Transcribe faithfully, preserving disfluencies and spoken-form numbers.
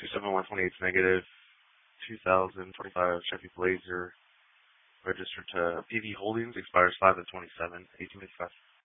two seven one two eight negative. two thousand twenty-five Chevy Blazer. Registered to P V Holdings. Expires five of twenty-seven. eighteen fifty-five.